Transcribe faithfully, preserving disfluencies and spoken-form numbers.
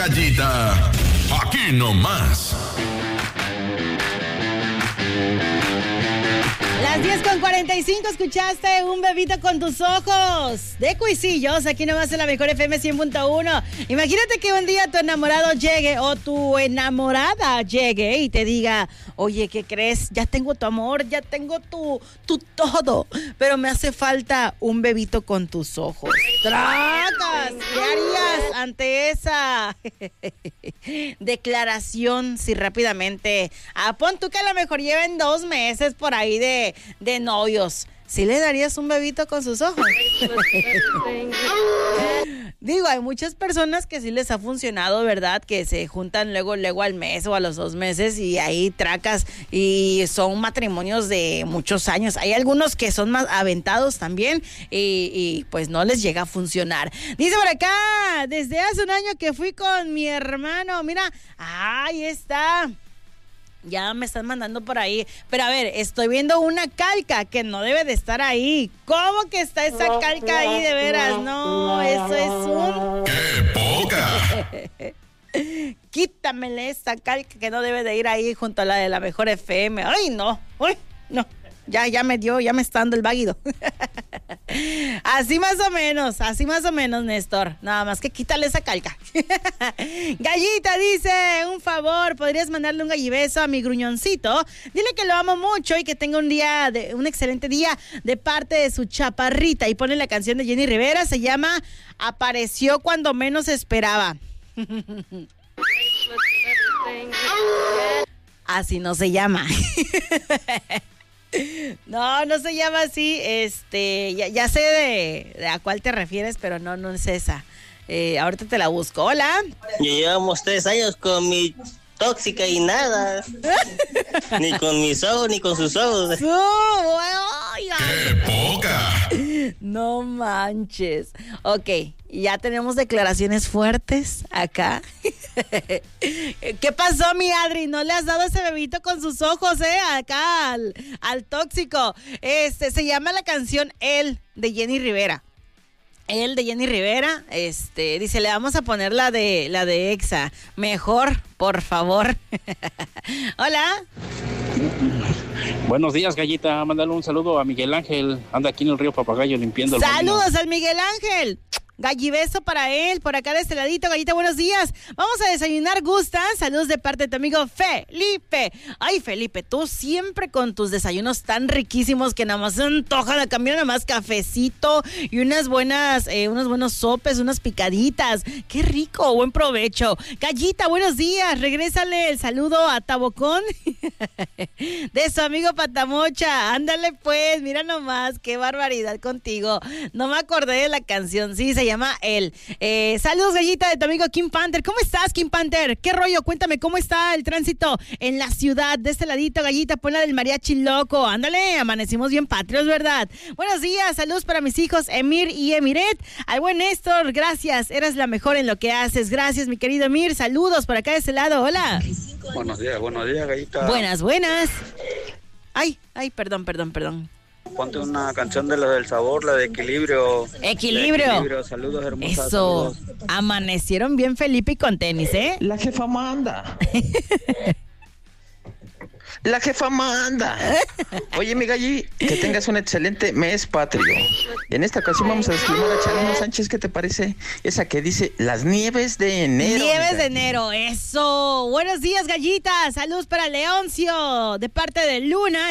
Gallita, aquí nomás. Las diez con cuarenta y cinco, escuchaste Un Bebito con Tus Ojos de Cuisillos, aquí nomás en la mejor F M cien punto uno. Imagínate que un día tu enamorado llegue o tu enamorada llegue y te diga: oye, ¿qué crees? Ya tengo tu amor, ya tengo tu, tu todo, pero me hace falta un bebito con tus ojos. ¡Tracas! ¿Qué harías ante esa declaración? Si rápidamente, ah, pon tú que a lo mejor lleven dos meses por ahí de, de novios, ¿sí le darías un bebito con sus ojos? Digo, hay muchas personas que sí les ha funcionado, ¿verdad? Que se juntan luego, luego al mes o a los dos meses y ahí tracas y son matrimonios de muchos años. Hay algunos que son más aventados también y, y pues no les llega a funcionar. Dice por acá, desde hace un año que fui con mi hermano, mira, ahí está. Ya me están mandando por ahí. Pero a ver, estoy viendo una calca que no debe de estar ahí. ¿Cómo que está esa calca ahí de veras? No, eso es un... ¡Qué poca! Quítamele esa calca que no debe de ir ahí junto a la de la mejor F M. ¡Ay, no! ¡Ay, no! Ya, ya me dio, ya me está dando el váguido. Así más o menos, así más o menos, Néstor. Nada más que quítale esa calca. Gallita dice, un favor, ¿podrías mandarle un gallibeso a mi gruñoncito? Dile que lo amo mucho y que tenga un día, de, un excelente día de parte de su chaparrita. Y pone la canción de Jenny Rivera, se llama Apareció cuando menos esperaba. Así no se llama. No, no se llama así. Este, ya, ya sé de, de a cuál te refieres, pero no, no es esa. Eh, ahorita te la busco. Hola. Ya llevamos tres años con mi tóxica y nada. Ni con mis ojos, ni con sus ojos. ¡Oh, ¡Qué poca! No manches. Ok, ya tenemos declaraciones fuertes acá. ¿Qué pasó, mi Adri? ¿No le has dado ese bebito con sus ojos, eh? Acá al, al tóxico. Este, se llama la canción El, de Jenny Rivera. El de Jenny Rivera, este, dice, le vamos a poner la de, la de Exa. Mejor, por favor. Hola. Buenos días, Gallita. Mándale un saludo a Miguel Ángel. Anda aquí en el río Papagayo limpiando el Saludos molino. al Miguel Ángel. Gallibeso para él, por acá de este ladito. Gallita, buenos días. Vamos a desayunar, ¿gustan? Saludos de parte de tu amigo Felipe. Ay, Felipe, tú siempre con tus desayunos tan riquísimos que nada más se antojan a cambiar nada más cafecito y unas buenas, eh, unos buenos sopes, unas picaditas. Qué rico, buen provecho. Gallita, buenos días. Regrésale el saludo a Tabocón de su amigo Patamocha. Ándale pues, mira nomás, qué barbaridad contigo. No me acordé de la canción, sí, se llama El. Eh, saludos, Gallita, de tu amigo Kim Panther. ¿Cómo estás, Kim Panther? ¿Qué rollo? Cuéntame, ¿cómo está el tránsito en la ciudad? De este ladito, Gallita, pon la del mariachi loco. Ándale, amanecimos bien patrios, ¿verdad? Buenos días, saludos para mis hijos Emir y Emiret. Al buen Néstor, gracias, eres la mejor en lo que haces. Gracias, mi querido Emir. Saludos por acá de este lado, hola. Buenos días, buenos días, Gallita. Buenas, buenas. Ay, ay, perdón, perdón, perdón. Ponte una canción de la del sabor, la de Equilibrio. Equilibrio. De Equilibrio. Saludos, hermosas. Eso. Saludos. Amanecieron bien Felipe y con tenis, ¿eh? La jefa manda. La jefa manda. Oye, mi Galli, que tengas un excelente mes patrio. En esta ocasión vamos a desclimar a Chalino Sánchez, ¿qué te parece? Esa que dice Las Nieves de Enero. Nieves de Enero, eso. Buenos días, Gallita. Saludos para Leoncio, de parte de Luna.